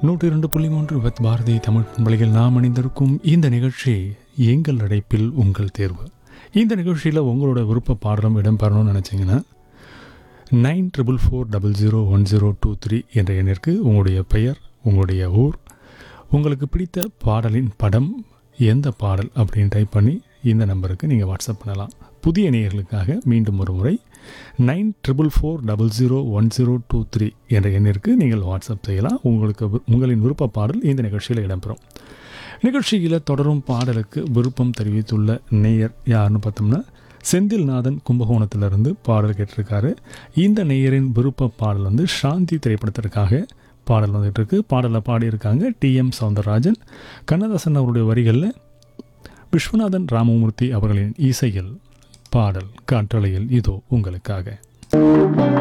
102.3 with Bharathi Tamil பண்பலையில் நாம் அணிந்திருக்கும் இந்த நிகழ்ச்சி எங்கள் அழைப்பில் உங்கள் தேர்வு. இந்த நிகழ்ச்சியில் உங்களோட விருப்ப பாடலும் இடம்பெறணும்னு நினச்சிங்கன்னா 9444001023 என்ற எண்ணிற்கு உங்களுடைய பெயர், உங்களுடைய ஊர், உங்களுக்கு பிடித்த பாடலின் படம், எந்த பாடல் அப்படின்னு டைப் பண்ணி இந்த நம்பருக்கு நீங்கள் வாட்ஸ்அப் பண்ணலாம். புதிய நேயர்களுக்காக மீண்டும் ஒரு முறை 9444001023 என்ற எண்ணிற்கு நீங்கள் வாட்ஸ்அப் செய்யலாம். உங்களின் விருப்ப பாடல் இந்த நிகழ்ச்சியில் இடம்பெறும். நிகழ்ச்சியில் தொடரும் பாடலுக்கு விருப்பம் தெரிவித்துள்ள நேயர் யாருன்னு பார்த்தோம்னா செந்தில்நாதன் கும்பகோணத்திலிருந்து பாடல் கேட்டிருக்காரு. இந்த நேயரின் விருப்ப பாடல் சாந்தி திரைப்படத்திற்காக பாடல் வந்துட்டுருக்கு. பாடலை பாடியிருக்காங்க டிஎம் சௌந்தரராஜன். கண்ணதாசன் அவருடைய வரிகளில் விஸ்வநாதன் ராமமூர்த்தி அவர்களின் இசையில் பாடல் காற்றலையில் இதோ உங்களுக்காக.